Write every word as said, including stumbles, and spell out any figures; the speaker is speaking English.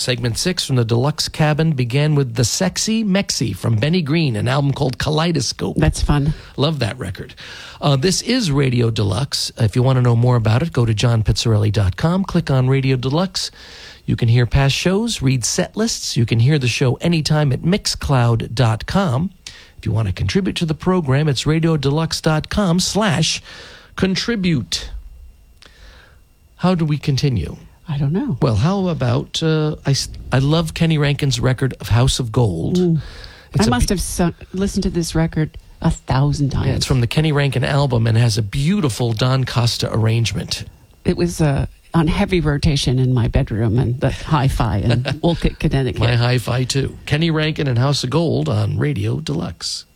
Segment six from the Deluxe Cabin began with The Sexy Mexi from Benny Green, an album called Kaleidoscope. That's fun. Love that record. Uh, this is Radio Deluxe. If you want to know more about it, go to john pizzarelli dot com, click on Radio Deluxe. You can hear past shows, read set lists. You can hear the show anytime at mixcloud dot com. If you want to contribute to the program, it's radiodeluxe.com slash contribute. How do we continue? I don't know. Well, how about, uh, I, I love Kenny Rankin's record of House of Gold. Mm. It's I a must be- have sung, listened to this record a thousand times. Yeah, it's from the Kenny Rankin album and has a beautiful Don Costa arrangement. It was uh, on heavy rotation in my bedroom and the hi-fi in Wolcott, Connecticut. My hi-fi, too. Kenny Rankin and House of Gold on Radio Deluxe.